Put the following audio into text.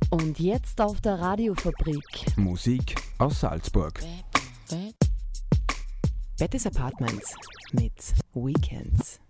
Und jetzt auf der Radiofabrik. Musik aus Salzburg. Betty's Apartments mit Weekends.